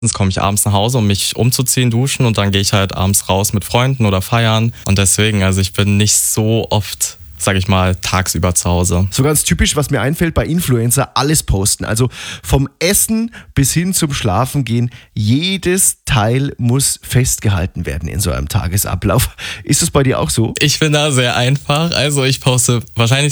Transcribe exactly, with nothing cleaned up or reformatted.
Sonst komme ich abends nach Hause, um mich umzuziehen, duschen und dann gehe ich halt abends raus mit Freunden oder feiern. Und deswegen, also ich bin nicht so oft, sag ich mal, tagsüber zu Hause. So ganz typisch, was mir einfällt bei Influencer, alles posten. Also vom Essen bis hin zum Schlafen gehen, jedes Teil muss festgehalten werden in so einem Tagesablauf. Ist es bei dir auch so? Ich bin da sehr einfach, also ich poste wahrscheinlich